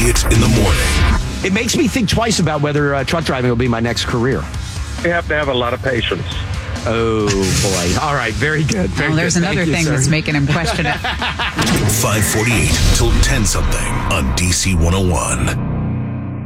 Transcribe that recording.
Elliott in the morning. It makes me think twice about whether truck driving will be my next career. You have to have a lot of patience. Oh, boy. All right. Very good. There's another thing that's making him question it. 548 till 10 something on DC 101.